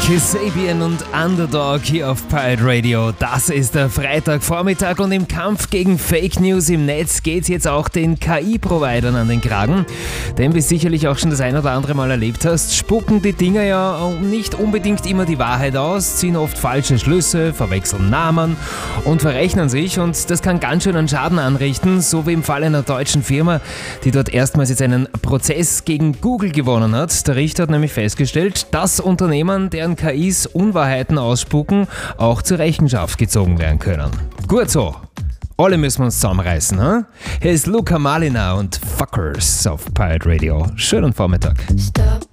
Kasabian und Underdog hier auf Pirate Radio. Das ist der Freitagvormittag und im Kampf gegen Fake News im Netz geht's jetzt auch den KI-Providern an den Kragen. Denn wie sicherlich auch schon das ein oder andere Mal erlebt hast, spucken die Dinger ja nicht unbedingt immer die Wahrheit aus, ziehen oft falsche Schlüsse, verwechseln Namen und verrechnen sich. Und das kann ganz schön einen Schaden anrichten, so wie im Fall einer deutschen Firma, die dort erstmals jetzt einen Prozess gegen Google gewonnen hat. Der Richter hat nämlich festgestellt, dass Unternehmen, deren KIs Unwahrheiten ausspucken, auch zur Rechenschaft gezogen werden können. Gut so. Alle müssen wir uns zusammenreißen, hm? Hier ist Luca Malina und Fuckers auf Pirate Radio. Schönen Vormittag. Stop.